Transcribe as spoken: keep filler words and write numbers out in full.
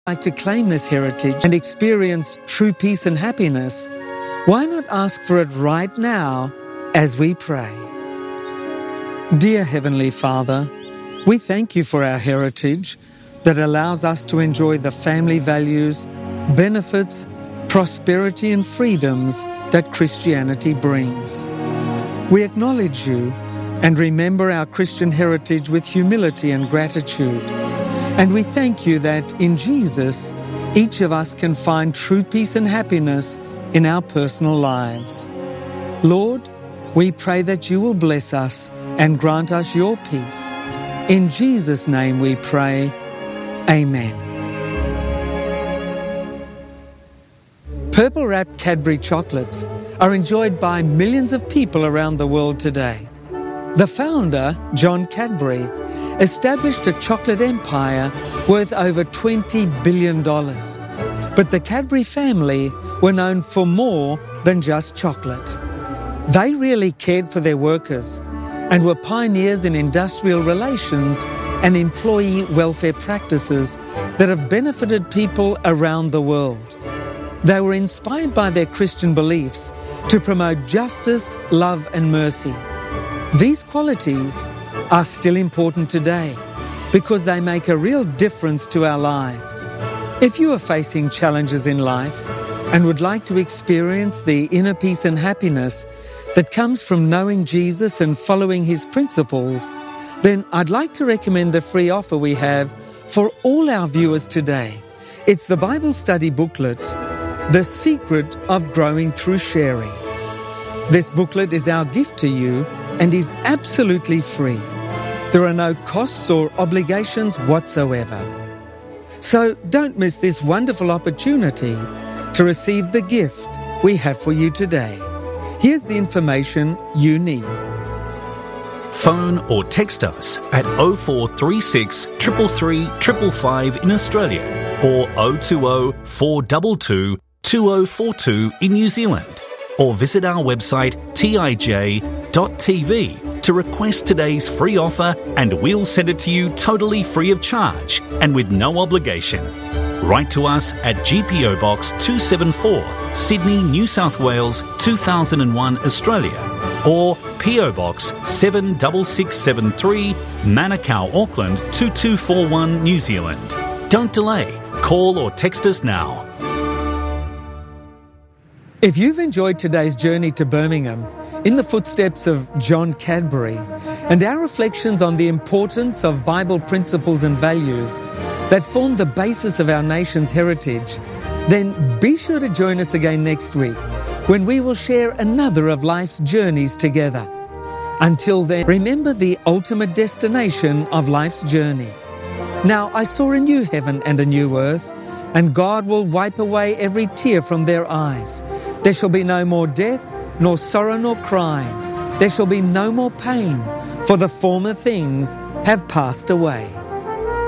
like to claim this heritage and experience true peace and happiness, why not ask for it right now as we pray? Dear Heavenly Father, we thank you for our heritage that allows us to enjoy the family values, benefits, prosperity and freedoms that Christianity brings. We acknowledge you and remember our Christian heritage with humility and gratitude. And we thank you that in Jesus, each of us can find true peace and happiness in our personal lives. Lord, we pray that you will bless us and grant us your peace. In Jesus' name we pray. Amen. Purple-wrapped Cadbury chocolates are enjoyed by millions of people around the world today. The founder, John Cadbury, established a chocolate empire worth over twenty billion dollars. But the Cadbury family were known for more than just chocolate. They really cared for their workers and were pioneers in industrial relations and employee welfare practices that have benefited people around the world. They were inspired by their Christian beliefs to promote justice, love and mercy. These qualities are still important today because they make a real difference to our lives. If you are facing challenges in life and would like to experience the inner peace and happiness that comes from knowing Jesus and following his principles, then I'd like to recommend the free offer we have for all our viewers today. It's the Bible study booklet, The Secret of Growing Through Sharing. This booklet is our gift to you and is absolutely free. There are no costs or obligations whatsoever. So don't miss this wonderful opportunity to receive the gift we have for you today. Here's the information you need. Phone or text us at oh four three six, three three three, five five in Australia or oh two oh, four two two, two oh four two in New Zealand, or visit our website t i j dot t v to request today's free offer and we'll send it to you totally free of charge and with no obligation. Write to us at G P O Box two seventy-four, Sydney, New South Wales two thousand one, Australia, or P O Box seven six six seven three, Manukau, Auckland two two four one, New Zealand. Don't delay. Call or text us now. If you've enjoyed today's journey to Birmingham in the footsteps of John Cadbury and our reflections on the importance of Bible principles and values that form the basis of our nation's heritage, then be sure to join us again next week when we will share another of life's journeys together. Until then, remember the ultimate destination of life's journey. Now I saw a new heaven and a new earth, and God will wipe away every tear from their eyes. There shall be no more death, nor sorrow, nor crying. There shall be no more pain, for the former things have passed away.